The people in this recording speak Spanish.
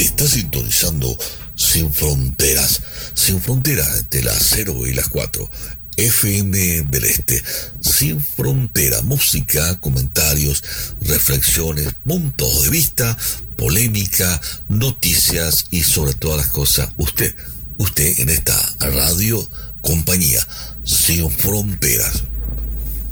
Está sintonizando Sin Fronteras. Sin Fronteras entre las 0 y las 4. FM del Este. Sin Frontera. Música, comentarios, reflexiones, puntos de vista, polémica, noticias y sobre todas las cosas, usted en esta radio compañía Sin Fronteras.